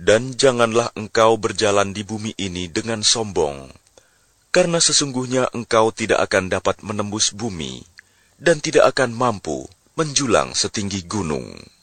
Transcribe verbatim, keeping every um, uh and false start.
Dan janganlah engkau berjalan di bumi ini dengan sombong, karena sesungguhnya engkau tidak akan dapat menembus bumi, dan tidak akan mampu menjulang setinggi gunung.